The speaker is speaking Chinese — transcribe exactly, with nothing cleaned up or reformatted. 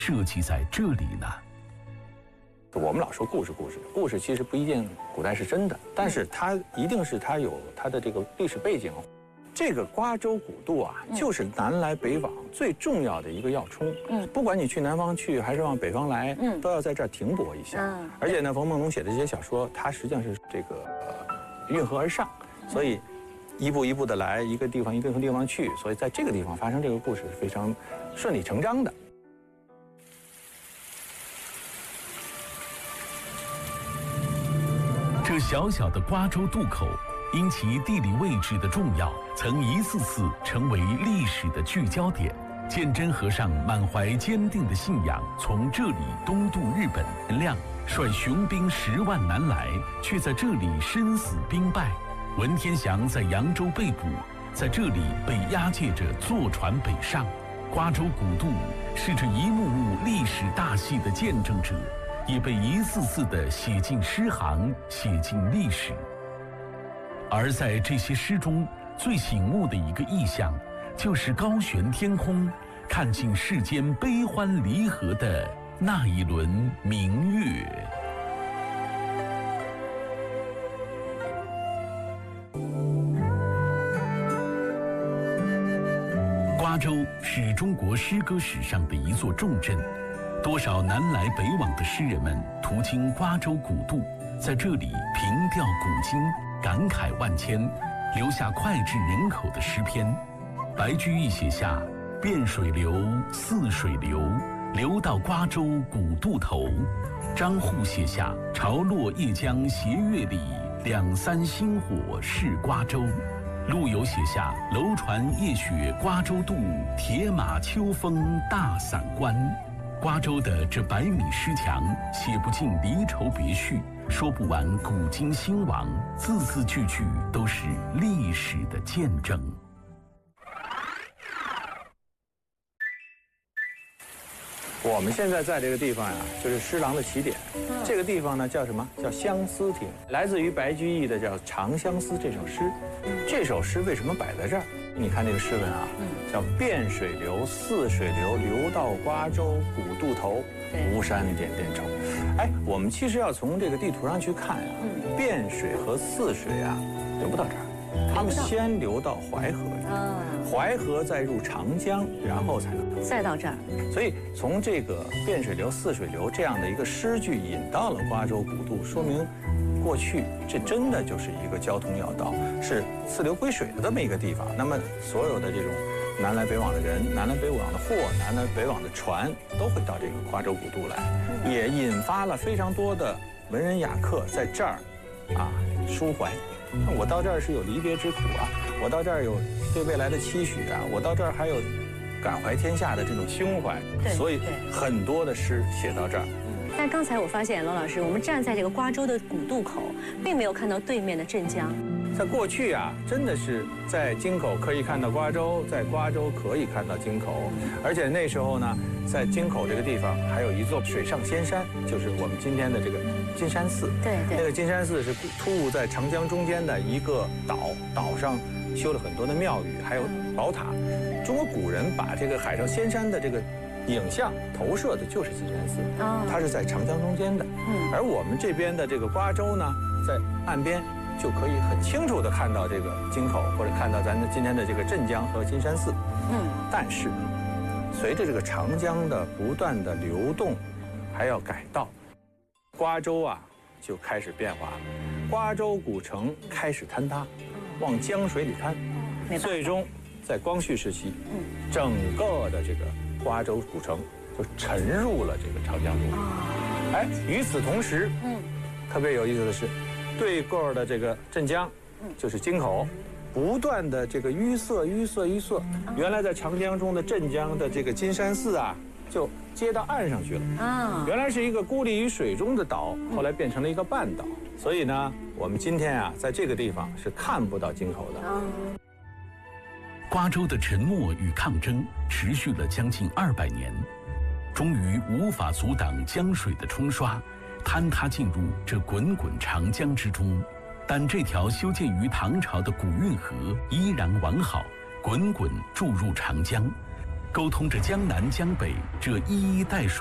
设计在这里呢？ 我们老说故事，故事，故事其实不一定古代是真的，但是它一定是它有它的这个历史背景。这个瓜州古渡啊，就是南来北往最重要的一个要冲。嗯，不管你去南方去还是往北方来，嗯，都要在这儿停泊一下。嗯，而且呢，冯梦龙写的这些小说，它实际上是这个呃运河而上，所以一步一步的来，一个地方一个地方去，所以在这个地方发生这个故事是非常顺理成章的。 这小小的瓜州渡口，因其地理位置的重要，曾一次次成为历史的聚焦点。鉴真和尚满怀坚定的信仰，从这里东渡日本，颜亮率雄兵十万南来，却在这里身死兵败。文天祥在扬州被捕，在这里被押解着坐船北上。瓜州古渡是这一幕幕历史大戏的见证者，也被一次次地写进诗行，写进历史。而在这些诗中，最醒目的一个意象，就是高悬天空，看尽世间悲欢离合的那一轮明月。瓜州是中国诗歌史上的一座重镇。多少南来北往的诗人们途经瓜州古渡，在这里凭吊古今，感慨万千，留下脍炙人口的诗篇。白居易写下“汴水流，泗水流，流到瓜州古渡头”。张祜写下“潮落夜江斜月里，两三星火是瓜州”。陆游写下“楼船夜雪瓜洲渡，铁马秋风大散关”。瓜州的这百米诗墙，写不尽离愁别绪，说不完古今兴亡，字字句句都是历史的见证。 我们现在在这个地方呀、啊，就是诗廊的起点。这个地方呢叫什么？叫相思亭，来自于白居易的叫《长相思》这首诗。这首诗为什么摆在这儿？你看这个诗文啊，叫“汴水流，泗水流，流到瓜州古渡头，吴山点点愁”。哎，我们其实要从这个地图上去看呀、啊，汴水和泗水啊流不到这儿，他们先流到淮河，淮河再入长江，然后才能再到这儿。 所以从这个汴水流、泗水流这样的一个诗句引到了瓜州古渡，说明过去这真的就是一个交通要道，是次流归水的这么一个地方。那么所有的这种南来北往的人、南来北往的货、南来北往的船，都会到这个瓜州古渡来，也引发了非常多的文人雅客在这儿啊抒怀。我到这儿是有离别之苦啊，我到这儿有对未来的期许啊，我到这儿还有感怀天下的这种胸怀，所以很多的诗写到这儿。 但刚才我发现，罗老师，我们站在这个瓜州的古渡口，并没有看到对面的镇江。 在过去啊，真的是在京口可以看到瓜州，在瓜州可以看到京口，而且那时候呢，在京口这个地方还有一座水上仙山，就是我们今天的这个金山寺。 对对。 那个金山寺是突兀在长江中间的一个岛，岛上修了很多的庙宇，还有宝塔。中国古人把这个海上仙山的这个影像投射的就是金山寺，它是在长江中间的。嗯，而我们这边的这个瓜州呢，在岸边就可以很清楚地看到这个京口，或者看到咱的今天的这个镇江和金山寺。嗯，但是随着这个长江的不断的流动，还要改道，瓜州啊就开始变化了。瓜州古城开始坍塌，往江水里坍，最终在光绪时期，整个的这个瓜州古城就沉入了这个长江中。哎，与此同时，嗯，特别有意思的是，对过的这个镇江，就是京口，不断的这个淤塞、淤塞、淤塞。原来在长江中的镇江的这个金山寺啊，就接到岸上去了。啊，原来是一个孤立于水中的岛，后来变成了一个半岛。所以呢，我们今天啊，在这个地方是看不到京口的。 瓜州的沉默与抗争持续了将近二百年，终于无法阻挡江水的冲刷，坍塌进入这滚滚长江之中。但这条修建于唐朝的古运河依然完好，滚滚注入长江。 沟通着江南江北这一衣带水。